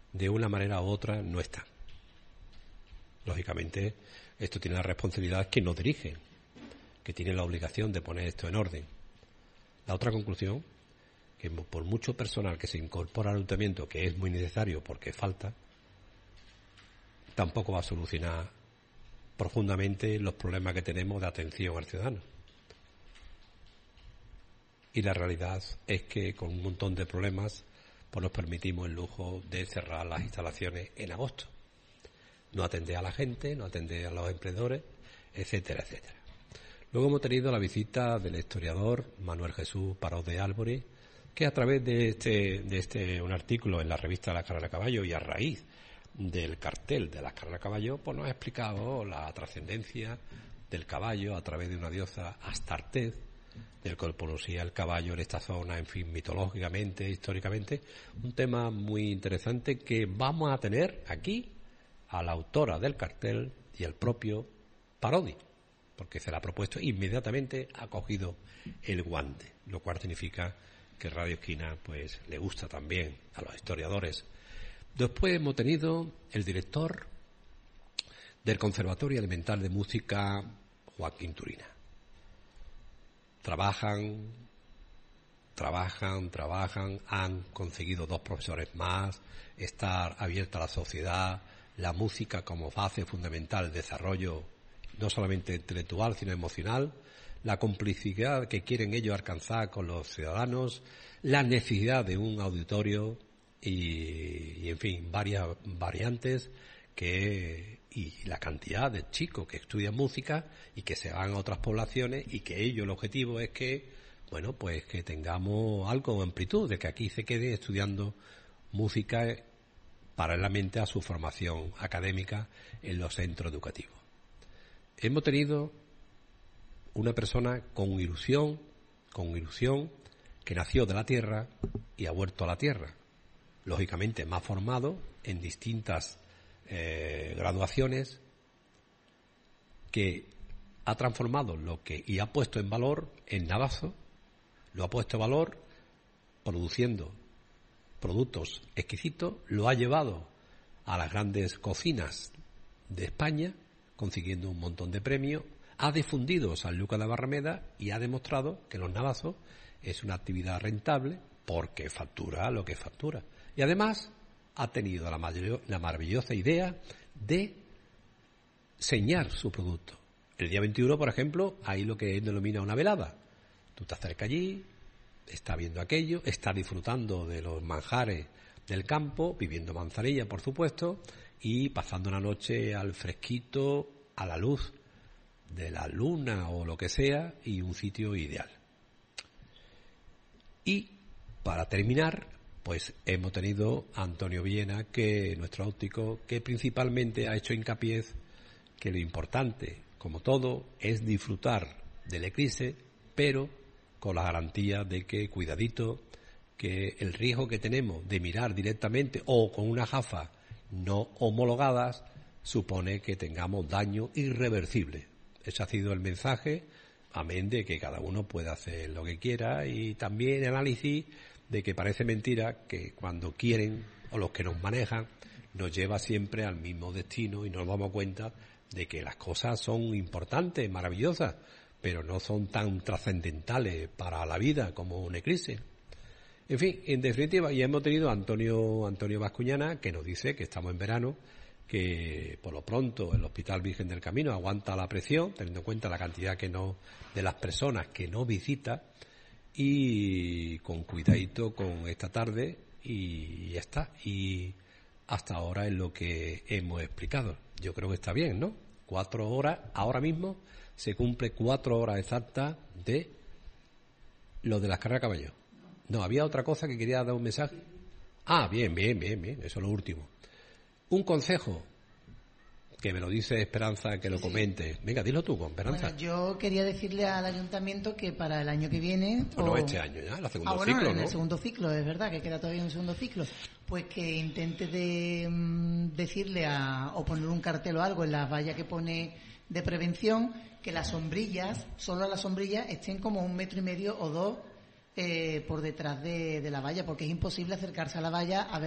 de una manera u otra no están. Lógicamente, esto tiene la responsabilidad que nos dirige, que tiene la obligación de poner esto en orden. La otra conclusión, que por mucho personal que se incorpora al ayuntamiento, que es muy necesario porque falta, tampoco va a solucionar profundamente los problemas que tenemos de atención al ciudadano. Y la realidad es que con un montón de problemas pues nos permitimos el lujo de cerrar las instalaciones en agosto. No atender a la gente, no atender a los emprendedores, etcétera, etcétera. Luego hemos tenido la visita del historiador Manuel Jesús Parot de Álvarez, que a través de un artículo en la revista La Carrera de Caballo y a raíz del cartel de la Carrera de Caballo, pues nos ha explicado la trascendencia del caballo a través de una diosa Astartés, del cual conocía el caballo en esta zona, en fin, mitológicamente, históricamente, un tema muy interesante que vamos a tener aquí a la autora del cartel y el propio Parodi, porque se la ha propuesto inmediatamente, ha cogido el guante, lo cual significa que Radio Esquina pues le gusta también a los historiadores. Después hemos tenido el director del Conservatorio Elemental de Música, Joaquín Turina. Trabajan, han conseguido 2 profesores más, estar abierta a la sociedad, la música como base fundamental del desarrollo no solamente intelectual sino emocional, la complicidad que quieren ellos alcanzar con los ciudadanos, la necesidad de un auditorio y en fin, varias variantes y la cantidad de chicos que estudian música y que se van a otras poblaciones y que ellos, el objetivo es que, bueno, pues que tengamos algo de amplitud, de que aquí se queden estudiando música paralelamente a su formación académica en los centros educativos. Hemos tenido una persona con ilusión, que nació de la tierra y ha vuelto a la tierra. Lógicamente más formado en distintas graduaciones, que ha transformado y ha puesto en valor en Navazo, lo ha puesto en valor produciendo productos exquisitos, lo ha llevado a las grandes cocinas de España, consiguiendo un montón de premios, ha difundido Sanlúcar de Barrameda y ha demostrado que los navazos es una actividad rentable porque factura lo que factura. Y además ha tenido la maravillosa idea de señar su producto. El día 21, por ejemplo, hay lo que él denomina una velada. Tú te acercas allí, estás viendo aquello, estás disfrutando de los manjares del campo, viviendo manzanilla, por supuesto, y pasando una noche al fresquito, a la luz de la luna o lo que sea, y un sitio ideal. Y para terminar, pues hemos tenido a Antonio Villena, que nuestro óptico, que principalmente ha hecho hincapié que lo importante, como todo, es disfrutar del eclipse, pero con la garantía de que, cuidadito, que el riesgo que tenemos de mirar directamente o con una gafa no homologadas supone que tengamos daño irreversible. Ese ha sido el mensaje, amén de que cada uno pueda hacer lo que quiera, y también el análisis de que parece mentira que cuando quieren o los que nos manejan nos lleva siempre al mismo destino y nos damos cuenta de que las cosas son importantes, maravillosas, pero no son tan trascendentales para la vida como un eclipse. En fin, en definitiva, ya hemos tenido a Antonio Bascuñana, que nos dice que estamos en verano, que por lo pronto el Hospital Virgen del Camino aguanta la presión, teniendo en cuenta la cantidad de las personas que no visita, y con cuidadito con esta tarde, y ya está. Y hasta ahora es lo que hemos explicado. Yo creo que está bien, ¿no? 4 horas, ahora mismo se cumple 4 horas exactas de lo de las carreras de caballo. No, había otra cosa que quería dar un mensaje. Ah, bien, eso es lo último. Un consejo, que me lo dice Esperanza, que lo comente. Venga, dilo tú, Esperanza. Bueno, yo quería decirle al ayuntamiento que para el año que viene... No, este año ya, el segundo ciclo, ¿no? En el segundo ciclo, es verdad, que queda todavía un segundo ciclo. Pues que intente decirle o poner un cartel o algo en las vallas que pone de prevención, que las sombrillas, solo las sombrillas, estén como 1,5 metros o 2 por detrás de la valla, porque es imposible acercarse a la valla a ver